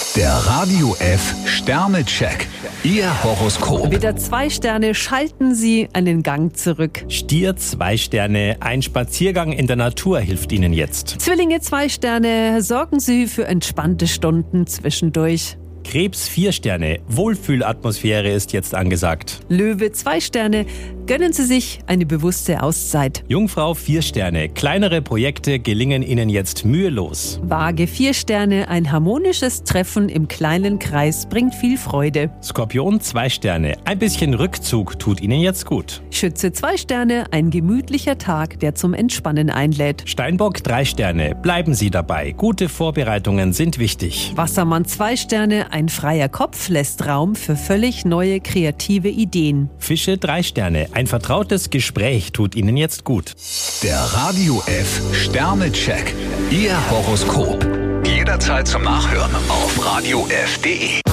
Der Radio F Sternecheck. Ihr Horoskop. Widder 2 Sterne, schalten Sie einen Gang zurück. Stier 2 Sterne, ein Spaziergang in der Natur hilft Ihnen jetzt. Zwillinge 2 Sterne, sorgen Sie für entspannte Stunden zwischendurch. Krebs 4 Sterne, Wohlfühlatmosphäre ist jetzt angesagt. Löwe 2 Sterne, gönnen Sie sich eine bewusste Auszeit. Jungfrau 4 Sterne, kleinere Projekte gelingen Ihnen jetzt mühelos. Waage 4 Sterne, ein harmonisches Treffen im kleinen Kreis bringt viel Freude. Skorpion 2 Sterne, ein bisschen Rückzug tut Ihnen jetzt gut. Schütze 2 Sterne, ein gemütlicher Tag, der zum Entspannen einlädt. Steinbock 3 Sterne, bleiben Sie dabei, gute Vorbereitungen sind wichtig. Wassermann 2 Sterne, ein freier Kopf lässt Raum für völlig neue kreative Ideen. Fische 3 Sterne, ein vertrautes Gespräch tut Ihnen jetzt gut. Der Radio F Sternecheck. Ihr Horoskop. Jederzeit zum Nachhören auf radiof.de.